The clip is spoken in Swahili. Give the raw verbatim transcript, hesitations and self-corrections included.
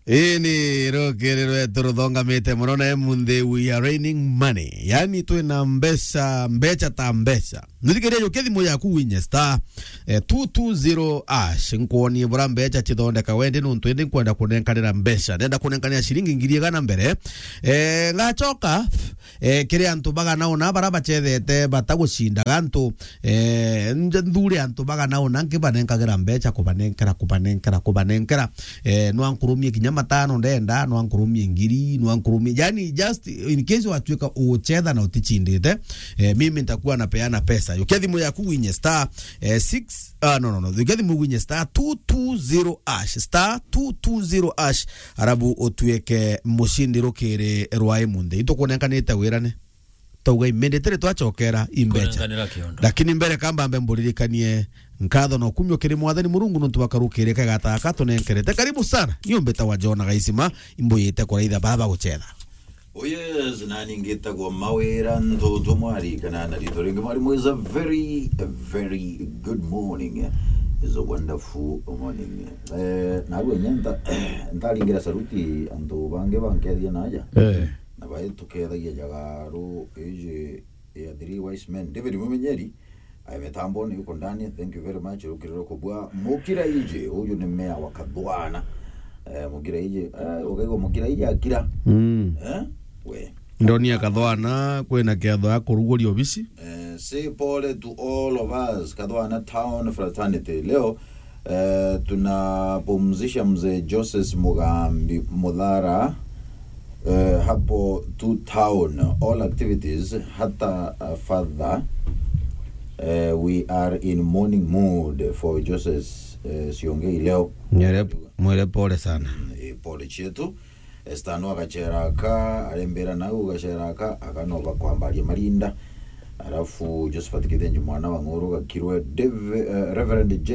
Ini rokerero etorudonga mete morona emunde we are raining money. Yani tuwe na mbesa mbecha ta mbesa. Nudikerejo yokethi moya kuwinye star eh, two two zero ash nkuoni bura mbecha chidonde kawende nuntuende nkwenda kunenkanira mbesha. Nenda kunenkanira shilingi ngiri gana mbere. Eh, ngachoka eh, kire antu baga naona baraba chethete batagushinda gantu eh, ndure antu baga naona nkibanenkagira mbecha kubanenkera kubanenkera kubanenkera eh, nwankurumie kinyama matano ndenda no ankurumie ngiri no ankurumie yani just in case watuweka uchedha na utichindite eh, mimi nitakuwa napeana pesa yokethi moya kuwinye star eh, six ah no no no yokethi muwinye star two two zero ash star two two zero ash arabu otuweke mushindi rokere rwae munde itokonenkanite wirane tauga imendete twachokera imbecha lakini mbere kamba ambe mburirikanie nkatho no kumyo kiri mwathani murungu nuntu bakarukire kagata katonenkerete karibu sana niombe ta wajona gaisima imboyete kwa ida baba guchetha oyes nani ngeta go mawera ndoto mwari kana na litoringa mwari mo is a very a very good morning is a wonderful morning eh nawe nyanda ndalingira saluti ando bange banke dia naja eh na bae tukeda ya jagaro eje ya three wise men David Mumenyeri ametambo ni uko ndani. Thank you very much ukirero kubwa mukira ije uyu ni mmea wa kadwana eh mukira ije eh ogego mukira ije akira mm. eh we ndoni akadwana kwena kiatho akuruguri obisi eh say pole to all of us Kadwana Town Fraternity. Leo eh tunapumzisha mzee Joseph Mugambi Mudhara uh, hapo to town all activities hata uh, further. Uh, we are in morning mood for Joseph uh, Siongei leo. Nyere mwere pole sana. E pole chetu. Estano akacheraka, alembera na ugacheraka, akanova kwambali malinda. Alafu Josephat Kidenji mwana wa ngoro kakirwe uh, Reverend J